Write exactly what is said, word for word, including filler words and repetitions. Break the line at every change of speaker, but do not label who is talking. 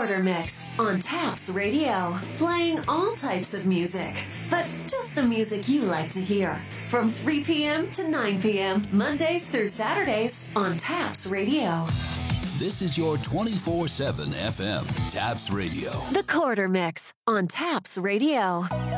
Quarter Mix on Taps Radio, playing all types of music, but just the music you like to hear. From three p.m. to nine p.m., Mondays through Saturdays on Taps Radio.
This is your twenty-four seven F M, Taps Radio.
The Quarter Mix on Taps Radio.